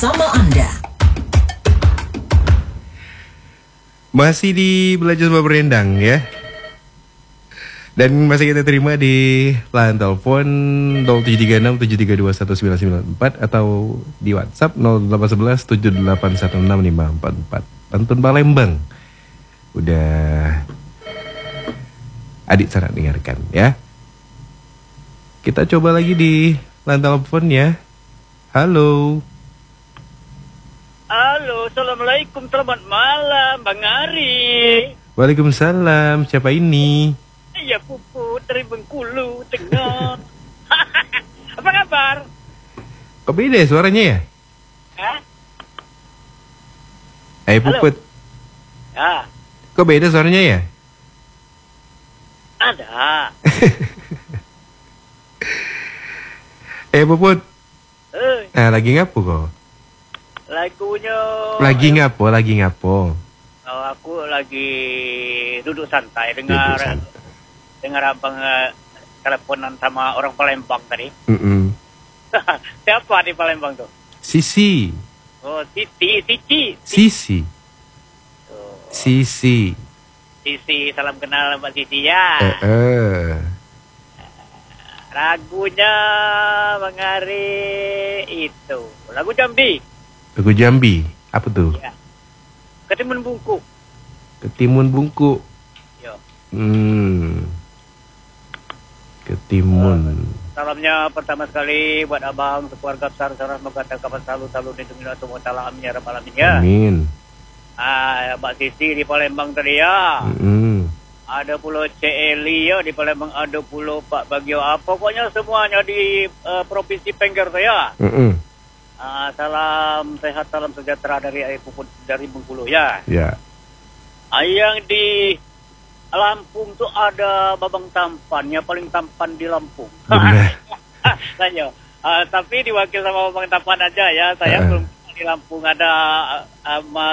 bersama Anda. Masih di Belajar Sebuah Berendang ya. Dan masih kita terima di line telepon 073673219944 atau di WhatsApp 081178165444. Pantun Palembang. Udah adik sangat dengarkan ya. Kita coba lagi di line telepon ya. Halo. Halo, assalamualaikum, selamat malam, Bang Ari. Waalaikumsalam. Siapa ini? Ya Puput dari Bengkulu Tengah. Apa kabar? Kok beda ya suaranya ya? Hah? Puput. Ya, Kok beda suaranya ya? ada. Puput. Eh, Lagi ngapo kok? lagunya. Lagi ngapo? Oh, aku lagi duduk santai dengar abang teleponan sama orang Palembang tadi. Siapa di Palembang tuh? Sisi. Oh, Sisi. Oh, Sisi. Sisi, salam kenal Mbak Sisi ya. Lagunya Bang Ari itu lagu Jambi. Lagu Jambi. Apa tuh? Ya. Ketimun Bungku. Ketimun Bungku. Yo. Ketimun. Salamnya pertama sekali buat abang, keluarga besar, semoga kapan selalu dilindungi Allah Subhanahu wa taala, amin ya rabbal alamin ya. Amin. Mbak Sisi di Palembang tadi ya. Ada pulau Celi ya di Palembang, ada pulau Pak Bagio, pokoknya semuanya di provinsi Pengger tuh ya. Salam sehat, salam sejahtera dari Puput dari Bengkulu ya. Ya. Yang di Lampung tuh ada Babang Tampan, yang paling tampan di Lampung. Benar. Tapi diwakil sama Babang Tampan aja ya. Saya belum di Lampung ada